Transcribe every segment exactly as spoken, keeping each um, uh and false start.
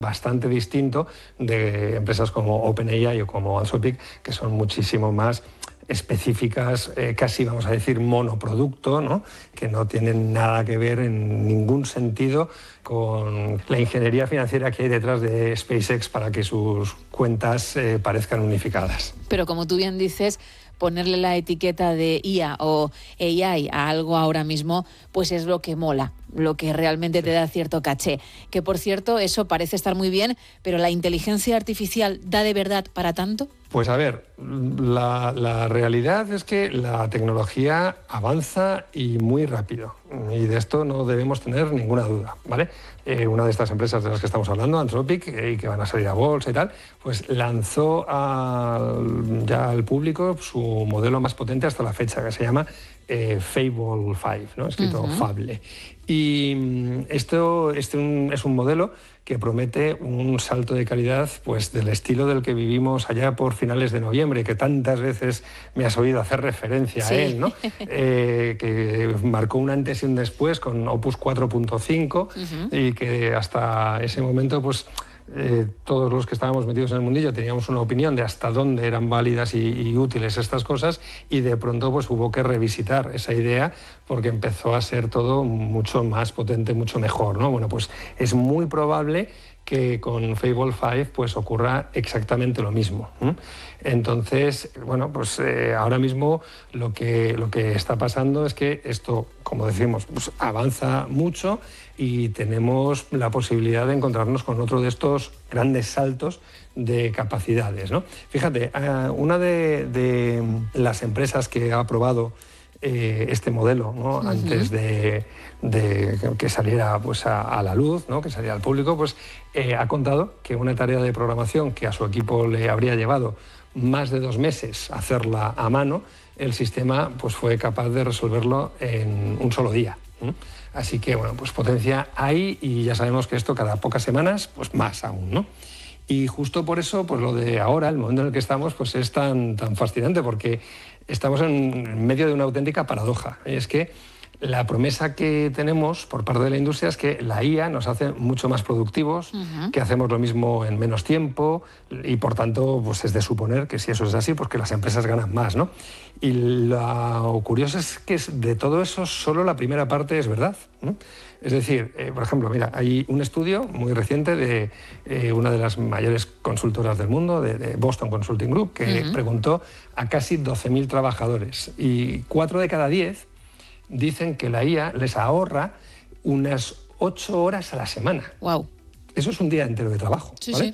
bastante distinto de empresas como OpenAI o como Anthropic, que son muchísimo más específicas, eh, casi vamos a decir monoproducto, ¿no? Que no tienen nada que ver en ningún sentido con la ingeniería financiera que hay detrás de SpaceX para que sus cuentas eh, parezcan unificadas. Pero como tú bien dices, ponerle la etiqueta de I A o A I a algo ahora mismo, pues es lo que mola, lo que realmente te da cierto caché. Que por cierto, eso parece estar muy bien, pero ¿la inteligencia artificial da de verdad para tanto? Pues a ver, la, la realidad es que la tecnología avanza y muy rápido, y de esto no debemos tener ninguna duda, ¿vale? Eh, una de estas empresas de las que estamos hablando, Anthropic, eh, y que van a salir a bolsa y tal, pues lanzó al, ya al público su modelo más potente hasta la fecha, que se llama eh, Fable cinco, ¿no? Escrito uh-huh. Fable. Y esto este un, es un modelo que promete un salto de calidad pues del estilo del que vivimos allá por finales de noviembre, que tantas veces me has oído hacer referencia sí. a él, ¿no? eh, que marcó un antes y un después con Opus cuatro punto cinco uh-huh. y que hasta ese momento pues Eh, todos los que estábamos metidos en el mundillo teníamos una opinión de hasta dónde eran válidas y, y útiles estas cosas, y de pronto pues hubo que revisitar esa idea porque empezó a ser todo mucho más potente, mucho mejor, ¿no? Bueno, pues es muy probable que con Fable cinco pues ocurra exactamente lo mismo. ¿eh? Entonces, bueno, pues eh, ahora mismo lo que, lo que está pasando es que esto, como decimos, pues avanza mucho y tenemos la posibilidad de encontrarnos con otro de estos grandes saltos de capacidades, ¿no? Fíjate, una de, de las empresas que ha probado Eh, este modelo, ¿no? uh-huh. antes de, de que saliera pues, a, a la luz, ¿no? que saliera al público, pues eh, ha contado que una tarea de programación que a su equipo le habría llevado más de dos meses hacerla a mano, el sistema pues, fue capaz de resolverlo en un solo día. ¿eh? Así que, bueno, pues potencia hay, y ya sabemos que esto cada pocas semanas, pues más aún, ¿no? Y justo por eso, pues lo de ahora, el momento en el que estamos, pues es tan, tan fascinante, porque estamos en medio de una auténtica paradoja. Es que la promesa que tenemos por parte de la industria es que la I A nos hace mucho más productivos, uh-huh. que hacemos lo mismo en menos tiempo, y por tanto pues es de suponer que si eso es así, pues que las empresas ganan más, ¿no? Y lo curioso es que de todo eso solo la primera parte es verdad, ¿no? Es decir, eh, por ejemplo, mira, hay un estudio muy reciente de eh, una de las mayores consultoras del mundo, de, de Boston Consulting Group, que uh-huh. preguntó a casi doce mil trabajadores, y cuatro de cada diez dicen que la I A les ahorra unas ocho horas a la semana. Wow. Eso es un día entero de trabajo, sí, ¿vale? Sí.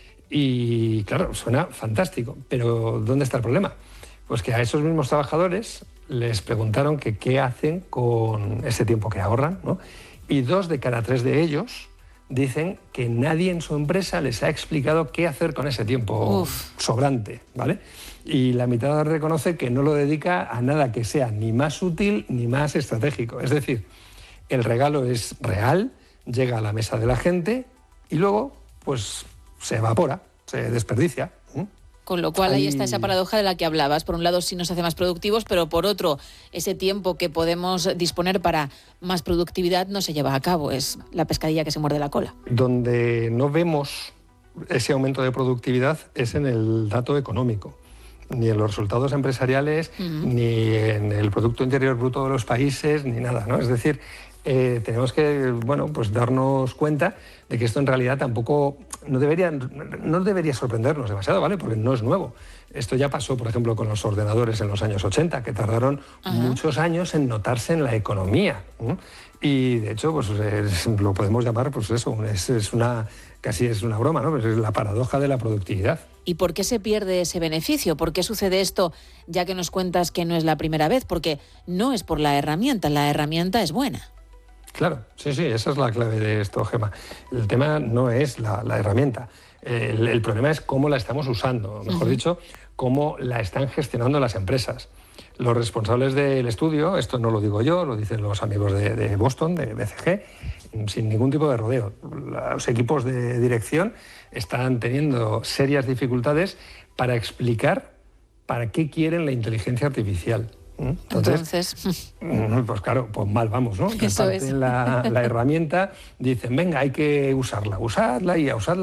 Y claro, suena fantástico, pero ¿dónde está el problema? Pues que a esos mismos trabajadores les preguntaron que qué hacen con ese tiempo que ahorran, ¿no? Y dos de cada tres de ellos dicen que nadie en su empresa les ha explicado qué hacer con ese tiempo Uf. sobrante, ¿vale? Y la mitad reconoce que no lo dedica a nada que sea ni más útil ni más estratégico. Es decir, el regalo es real, llega a la mesa de la gente y luego pues se evapora, se desperdicia. Con lo cual ahí está esa paradoja de la que hablabas. Por un lado sí nos hace más productivos, pero por otro, ese tiempo que podemos disponer para más productividad no se lleva a cabo. Es la pescadilla que se muerde la cola. Donde no vemos ese aumento de productividad es en el dato económico. Ni en los resultados empresariales, uh-huh. ni en el Producto Interior Bruto de los países, ni nada, ¿no? Es decir, eh, tenemos que, bueno, pues darnos cuenta de que esto en realidad tampoco no debería, no debería sorprendernos demasiado, ¿vale? Porque no es nuevo. Esto ya pasó, por ejemplo, con los ordenadores en los años ochenta, que tardaron uh-huh. muchos años en notarse en la economía, ¿no? Y de hecho, pues es, lo podemos llamar, pues eso, es, es una, casi es una broma, ¿no? Pues es la paradoja de la productividad. ¿Y por qué se pierde ese beneficio? ¿Por qué sucede esto, ya que nos cuentas que no es la primera vez? Porque no es por la herramienta, la herramienta es buena. Claro, sí, sí, esa es la clave de esto, Gemma. El tema no es la, la herramienta, el, el problema es cómo la estamos usando, mejor uh-huh. dicho, cómo la están gestionando las empresas. Los responsables del estudio, esto no lo digo yo, lo dicen los amigos de, de Boston, de B C G, sin ningún tipo de rodeo. Los equipos de dirección están teniendo serias dificultades para explicar para qué quieren la inteligencia artificial. Entonces, Entonces, pues claro, pues mal vamos, ¿no? Eso es. La, la herramienta, dicen, venga, hay que usarla, usarla y a usarla.